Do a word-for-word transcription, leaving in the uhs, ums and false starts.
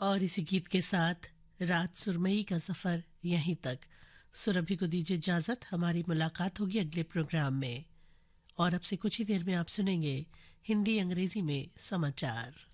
और इसी गीत के साथ रात सुरमई का सफर यहीं तक। सुरभि को दीजिए इजाजत। हमारी मुलाकात होगी अगले प्रोग्राम में और अब से कुछ ही देर में आप सुनेंगे हिंदी अंग्रेजी में समाचार।